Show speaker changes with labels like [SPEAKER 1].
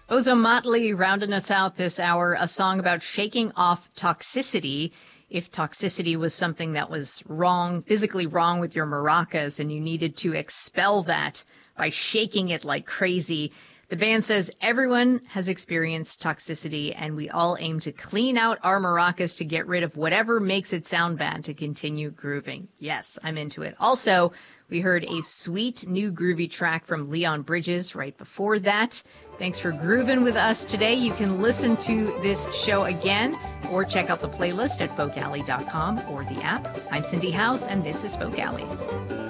[SPEAKER 1] Ozo Motley rounding us out this hour, a song about shaking off toxicity. If toxicity was something that was wrong, physically wrong with your maracas, and you needed to expel that by shaking it like crazy. The band says everyone has experienced toxicity, and we all aim to clean out our maracas to get rid of whatever makes it sound bad to continue grooving. Yes, I'm into it. Also, we heard a sweet new groovy track from Leon Bridges right before that. Thanks for grooving with us today. You can listen to this show again or check out the playlist at folkalley.com or the app. I'm Cindy House, and this is Folk Alley.